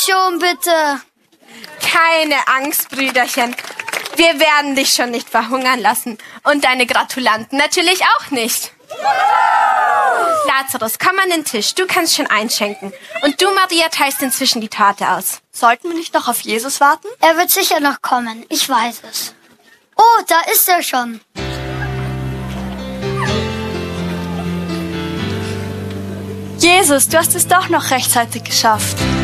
Ration, bitte. Keine Angst, Brüderchen. Wir werden dich schon nicht verhungern lassen. Und deine Gratulanten natürlich auch nicht. Lazarus, komm an den Tisch. Du kannst schon einschenken. Und du, Maria, teilst inzwischen die Torte aus. Sollten wir nicht noch auf Jesus warten? Er wird sicher noch kommen. Ich weiß es. Oh, da ist er schon. Jesus, du hast es doch noch rechtzeitig geschafft.